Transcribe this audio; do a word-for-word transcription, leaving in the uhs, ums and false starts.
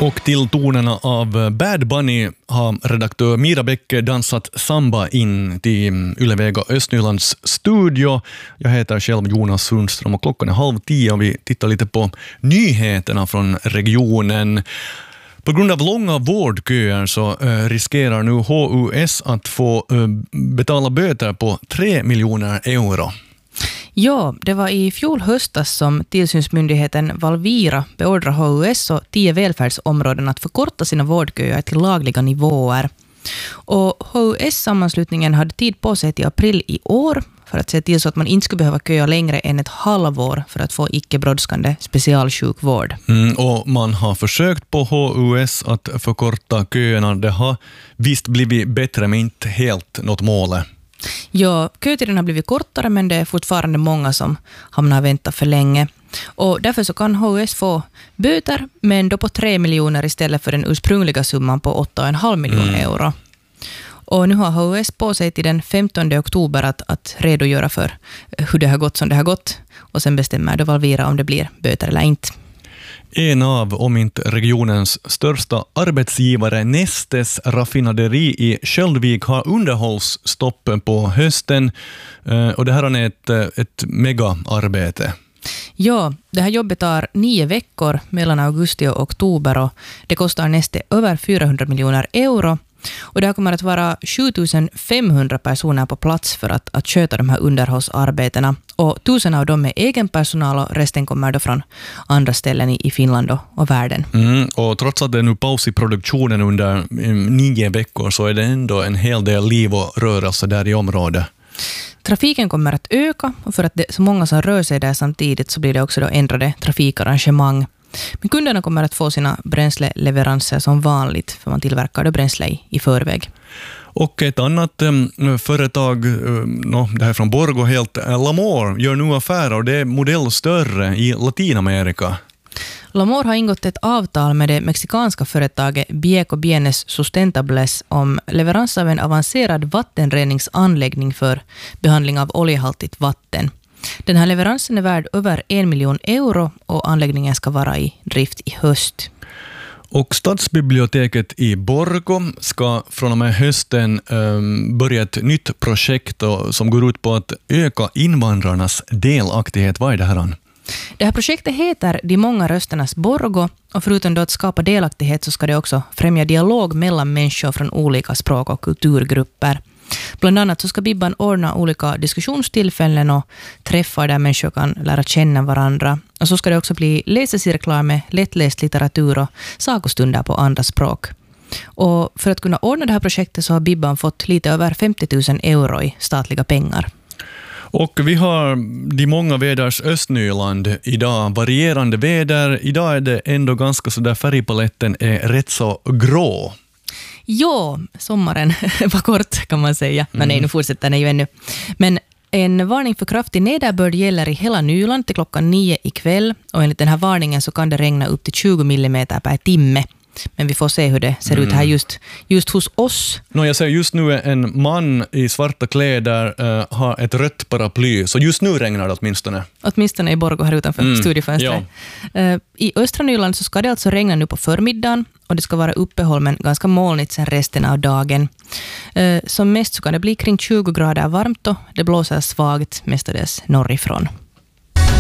Och till tonerna av Bad Bunny har redaktör Mira Bäcke dansat samba in till Yle-Vega Östnylands studio. Jag heter själv Jonas Sundström och klockan är halv tio och vi tittar lite på nyheterna från regionen. På grund av långa vårdköer så äh, riskerar nu H U S att få äh, betala böter på tre miljoner euro. Ja, det var i fjol höstas som tillsynsmyndigheten Valvira beordrar H U S och tio välfärdsområden att förkorta sina vårdköer till lagliga nivåer. Och H U S-sammanslutningen hade tid på sig till april i år för att se till så att man inte skulle behöva köa längre än ett halvår för att få icke-brådskande specialsjukvård. Mm, och man har försökt på H U S att förkorta köerna. Det har visst blivit bättre men inte helt något målet. Ja, kötiden har blivit kortare men det är fortfarande många som hamnar vänta för länge. Och därför så kan H U S få böter men då på tre miljoner istället för den ursprungliga summan på åtta komma fem miljoner mm. euro. Och nu har H U S på sig till den femtonde oktober att, att redogöra för hur det har gått som det har gått. Och sen bestämmer då Valvira om det blir böter eller inte. En av, om inte regionens största arbetsgivare, Nestes raffinaderi i Sköldvik har underhållsstopp på hösten. Och det här är ett, ett megaarbete. Ja, det här jobbet tar nio veckor mellan augusti och oktober och det kostar Neste över fyrahundra miljoner euro. Och det kommer att vara sjutusen femhundra personer på plats för att, att sköta de här underhållsarbetena. Och tusen av dem är egen personal och resten kommer då från andra ställen i, i Finland och, och världen. Mm, och trots att det är nu paus i produktionen under nio veckor så är det ändå en hel del liv och rörelse där i området. Trafiken kommer att öka och för att det är så många som rör sig där samtidigt så blir det också då ändrade trafikarrangemang. Men kunderna kommer att få sina bränsleleveranser som vanligt för man tillverkar det bränsle i, i förväg. Och ett annat um, företag, um, no, det här från Borgo helt, Lamor gör nu affärer och det är modell större i Latinamerika. Lamor har ingått ett avtal med det mexikanska företaget Bieco Bienes Sustentables om leverans av en avancerad vattenreningsanläggning för behandling av oljehaltigt vatten. Den här leveransen är värd över en miljon euro och anläggningen ska vara i drift i höst. Och Stadsbiblioteket i Borgo ska från och med hösten um, börja ett nytt projekt och, som går ut på att öka invandrarnas delaktighet. Vad är det här? Det här projektet heter De många rösternas Borgo och förutom då att skapa delaktighet så ska det också främja dialog mellan människor från olika språk- och kulturgrupper. Bland annat så ska Bibban ordna olika diskussionstillfällen och träffar där människor kan lära känna varandra. Och så ska det också bli läsecirklar med lättläst litteratur och sagostunder på andra språk. Och för att kunna ordna det här projektet så har Bibban fått lite över femtio tusen euro i statliga pengar. Och vi har de många väders Östnyland idag. Varierande väder. Idag är det ändå ganska så där färgpaletten är rätt så grå. Ja, sommaren var kort kan man säga. Men mm. nej, nu fortsätter den ju ännu. Men en varning för kraftig nederbörd gäller i hela Nyland till klockan nio ikväll. Och enligt den här varningen så kan det regna upp till tjugo millimeter per timme. Men vi får se hur det ser mm. ut här just, just hos oss. No, jag ser just nu en man i svarta kläder uh, har ett rött paraply. Så just nu regnar det åtminstone. Åtminstone i Borgo här utanför mm. studiefönstret. Ja. Uh, I östra Nyland så ska det alltså regna nu på förmiddagen. Och det ska vara uppehåll men ganska molnigt sen resten av dagen. Uh, som mest så kan det bli kring tjugo grader varmt och det blåser svagt mestadels norrifrån.